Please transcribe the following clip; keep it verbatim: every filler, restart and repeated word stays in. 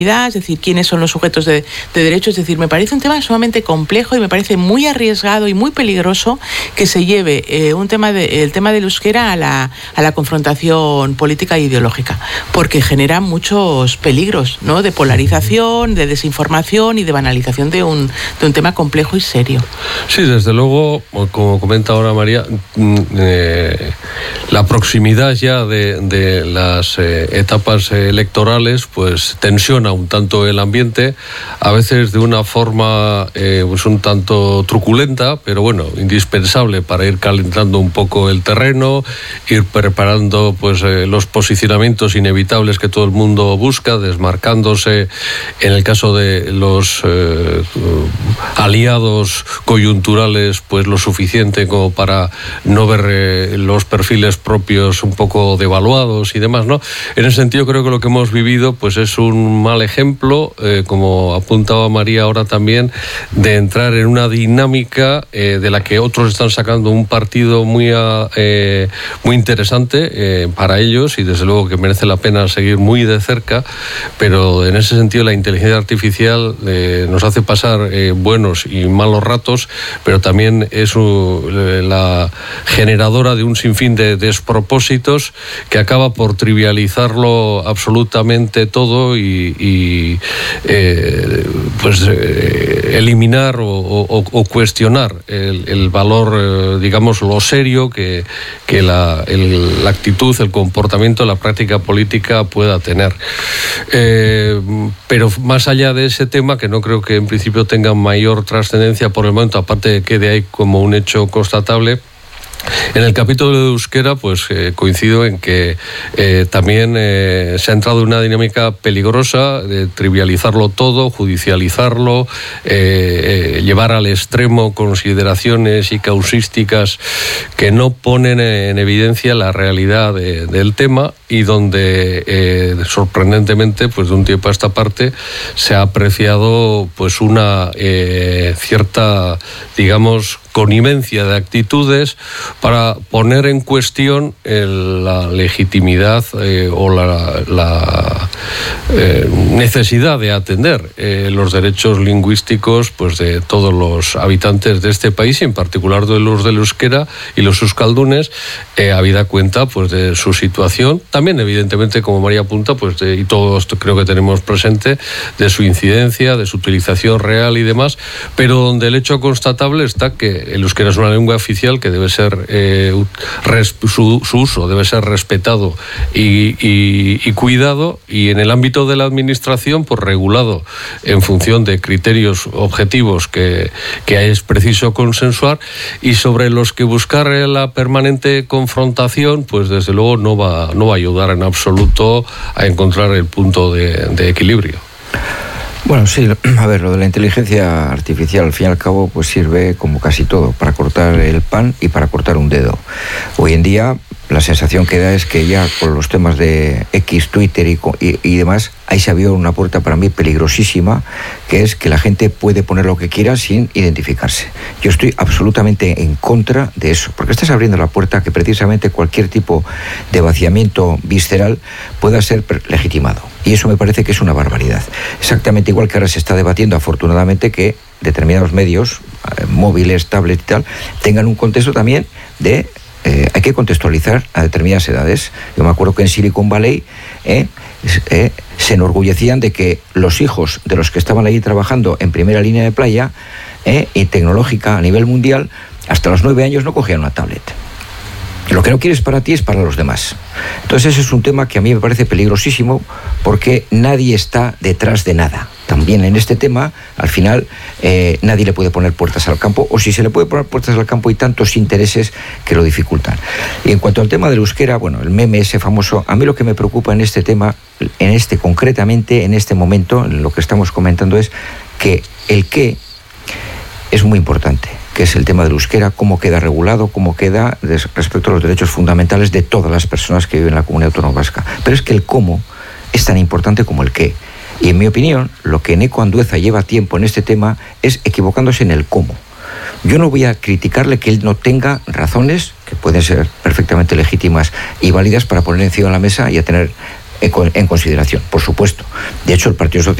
es decir, quiénes son los sujetos de, de derecho. Es decir, me parece un tema sumamente complejo y me parece muy arriesgado y muy peligroso que se lleve eh, un tema de, el tema del euskera a la, a la confrontación política e ideológica, porque genera muchos peligros, ¿no?, de polarización, de desinformación y de banalización de un, de un tema complejo y serio. Sí, desde luego, como comenta ahora María, eh, la proximidad ya de, de las eh, etapas electorales pues tensiona un tanto el ambiente, a veces de una forma eh, pues un tanto truculenta, pero bueno, indispensable para ir calentando un poco el terreno, ir preparando pues eh, los posicionamientos inevitables que todo el mundo busca, desmarcándose en el caso de los eh, aliados coyunturales pues lo suficiente como para no ver eh, los perfiles propios un poco devaluados y demás, ¿no? En ese sentido creo que lo que hemos vivido pues es un mal ejemplo, eh, como apuntaba María ahora también, de entrar en una dinámica eh, de la que otros están sacando un partido muy, eh, muy interesante eh, para ellos, y desde luego que merece la pena seguir muy de cerca, pero en ese sentido la inteligencia artificial eh, nos hace pasar eh, buenos y malos ratos, pero también es uh, la generadora de un sinfín de despropósitos que acaba por trivializarlo absolutamente todo y, y eh, pues eh, eliminar o, o, o cuestionar el, el valor, eh, digamos, lo serio que, que la, el, la actitud, el comportamiento, la práctica política pueda tener. Eh, pero más allá de ese tema, que no creo que en principio tenga mayor trascendencia por el momento, aparte de que de ahí como un hecho constatable, en el capítulo de euskera, pues eh, coincido en que eh, también eh, se ha entrado en una dinámica peligrosa de trivializarlo todo, judicializarlo, eh, eh, llevar al extremo consideraciones y causísticas que no ponen en evidencia la realidad de, del tema, y donde eh, sorprendentemente, pues de un tiempo a esta parte, se ha apreciado pues una eh, cierta, digamos, connivencia de actitudes para poner en cuestión el, la legitimidad eh, o la, la eh, necesidad de atender eh, los derechos lingüísticos pues de todos los habitantes de este país, y en particular de los del euskera y los euskaldunes, eh, habida cuenta pues de su situación, también evidentemente, como María apunta, pues de, y todos creo que tenemos presente, de su incidencia, de su utilización real y demás, pero donde el hecho constatable está que el euskera es una lengua oficial que debe ser, eh, res, su, su uso debe ser respetado y, y, y cuidado, y en el ámbito de la administración, pues regulado en función de criterios objetivos que, que es preciso consensuar, y sobre los que buscar la permanente confrontación, pues desde luego no va, no va a ayudar en absoluto a encontrar el punto de, de equilibrio. Bueno, sí, a ver, lo de la inteligencia artificial al fin y al cabo pues sirve como casi todo, para cortar el pan y para cortar un dedo. Hoy en día la sensación que da es que ya con los temas de X, Twitter y, y, y demás, ahí se abrió una puerta para mí peligrosísima, que es que la gente puede poner lo que quiera sin identificarse. Yo estoy absolutamente en contra de eso, porque estás abriendo la puerta a que precisamente cualquier tipo de vaciamiento visceral pueda ser legitimado. Y eso me parece que es una barbaridad. Exactamente igual que ahora se está debatiendo, afortunadamente, que determinados medios, eh, móviles, tablets y tal, tengan un contexto también de... Eh, hay que contextualizar a determinadas edades. Yo me acuerdo que en Silicon Valley eh, eh, se enorgullecían de que los hijos de los que estaban allí trabajando en primera línea de playa eh, y tecnológica a nivel mundial, hasta los nueve años no cogían una tablet. Lo que no quieres para ti es para los demás. Entonces ese es un tema que a mí me parece peligrosísimo, porque nadie está detrás de nada. También en este tema, al final, eh, nadie le puede poner puertas al campo, o si se le puede poner puertas al campo hay tantos intereses que lo dificultan. Y en cuanto al tema del euskera, bueno, el meme ese famoso, a mí lo que me preocupa en este tema, en este concretamente, en este momento, en lo que estamos comentando, es que el qué es muy importante, que es el tema del euskera, cómo queda regulado, cómo queda respecto a los derechos fundamentales de todas las personas que viven en la comunidad autónoma vasca. Pero es que el cómo es tan importante como el qué. Y en mi opinión, lo que Eneko Andueza lleva tiempo en este tema es equivocándose en el cómo. Yo no voy a criticarle que él no tenga razones, que pueden ser perfectamente legítimas y válidas, para poner encima de la mesa y a tener en consideración, por supuesto. De hecho, el Partido Socialista